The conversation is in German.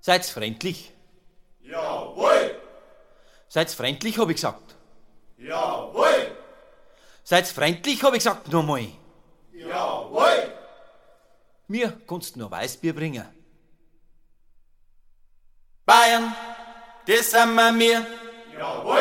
Seid's freundlich? Jawohl! Seid's freundlich, hab ich gesagt. Jawohl! Seid's freundlich, hab ich gesagt, nochmal. Jawohl! Mir kannst nur Weißbier bringen. Bayern, das sind wir. Jawohl!